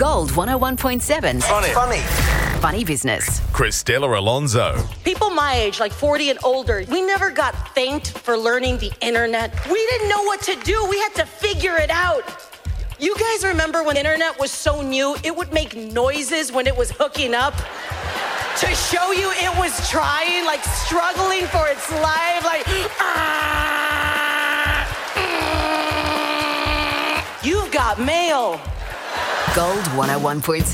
Gold 101.7. Funny. Funny Business. Christella Alonso. People my age, like 40 and older, we never got thanked for learning the internet. We didn't know what to do. We had to figure it out. You guys remember when the internet was so new, it would make noises when it was hooking up? To show you it was trying, like struggling for its life, like, you've got mail. Gold 101.7.